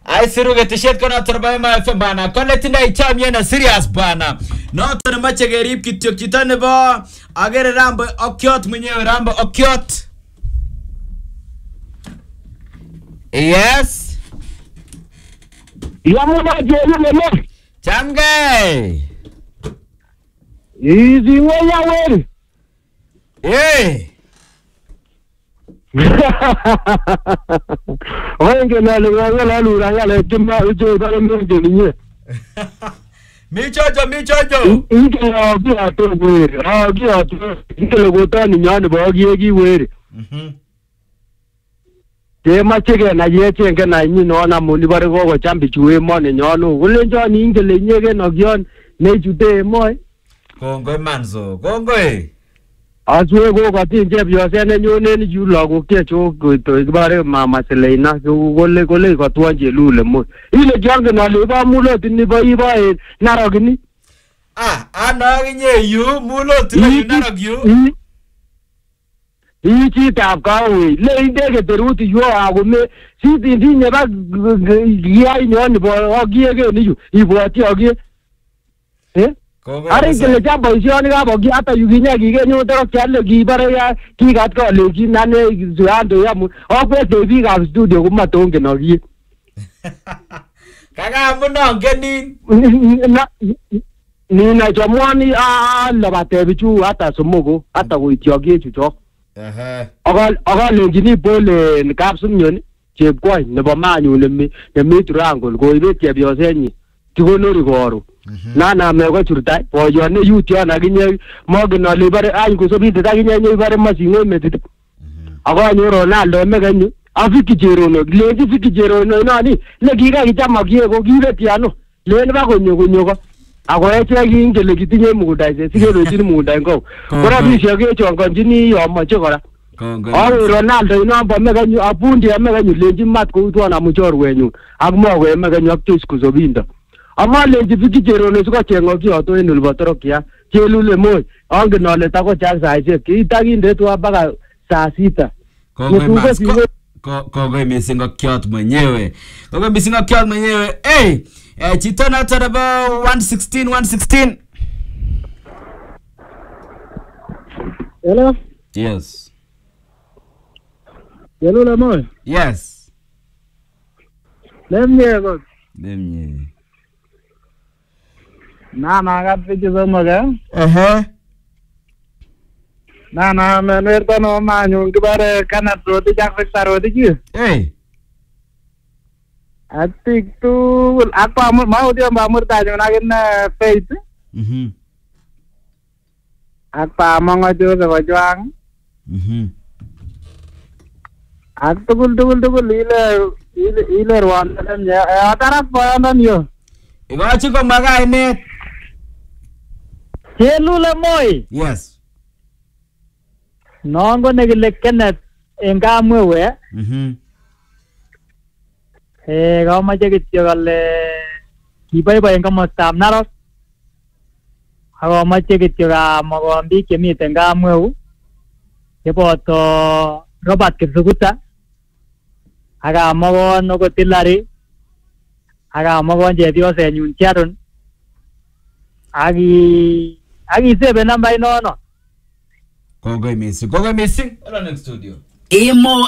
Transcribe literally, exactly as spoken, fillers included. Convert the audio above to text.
Ai siru getishet kono torba ma F M bana. Kole tindai chamye na serious bana. Noto nemache kerib kityo chito nebo agere Rambo Okiot mwenyewe Rambo Okiot. Yes. Yamuna jeli lele. Chamge. Easy way away. Eh. Wenge na lugha la lugha ngale timba ujo bale mende ninye. Michojo michojo. Inge na bia to were. Ah bia to. Inge logo tani nyane ba gie gi were. Mhm. Te machege na yeche nge na nyi no na muni bare go go chambi chuwe mo ne nyono. Ulenjo ni inge le nyege no gion ne jude mo. Kongo manzo. Kongo eh. Aswe go ka tin je bio se ne nyone ni ju logo ke cho go to bare mama selena go gole gole ko to je lule mo. Ile jange na le ba mulo tin ni ba iba e narogini. Ah, ana ginye yu mulo tin narog yu. Ichi tap ka we le inde ke teruti yo ago me si tin din ne ba gia nyo ni bo ogie ke ni yu ibo ti ogie eh are ke le jabo isi oni ga bo gi ata yu ginya gi ke nyo tero chale gi bare ya ki gat ko le gi nane zuando ya mu o pe de bi ga studio ko ma tonge no gi kaga muno ngeni na ni na jamwani a la ba te bichu ata somogo ata ko ti ogie chu cho Aha. Agal agal lenjini bole ni kapsum nyoni chepkoi nebo manyu lemi nemi turangol ko ibe chepyosenyi tigonori goro na na me ko churtai boyo ne yutyo na ginye mogno le bare ay ko sobite ta ginye nye bare masingo metit ago nyo Ronaldo meganyu afiki jerono lenji fiki jerono nani le giga gichama gie ko gibe tiano le ne ba ko nyogo nyogo ago eche gingele gitinye mugudai se sigelo tin mugudai ngo kora bisho ge chongonjini yo moche kora ago Ronaldo ino ambo meganyu apundi meganyu lenji mat ko utwana muchorwenyu ak mogo meganyu ak tis kusobinda ama lenji fiki jerono siko chengo kioto enul botorokia chelule moy angen ale tako chak saise kitaginde tu baka saa sita Kogo missing Okiot mwenyewe. Kogo missing Okiot mwenyewe. Eh, eh chito na taraba one sixteen one sixteen. Hello? Yes. Hello la moy. Yes. Lemye go. Lemye. Na na ga pije zo maga. Eh. Na na me nerto no manyu kibare kana roti jak fiksa roti ki. Eh. Atik tu apa mau dia mbamur ta jona ken faith. Mhm. Apa mango jo se juang. Mhm. Atukul tukul tukul ile ile ile Rwanda ya atara panan yo. Iwachi ko maga inet. Chelule moy. Yes. Nongo negile Kenneth engamwewe. Mhm. Eh gamache kityo kole kibaibai eng komostab Narok. Ako mache kityo ka mogombi chemiten ngamweu. Cheboto Robert Kipsuguta. Aga mogon okot Hillary. Aga mogon chepyosenyun Sharon. Agi agi sebe namba inono. Kogo missing. Kogo missing. Hello next studio. Emo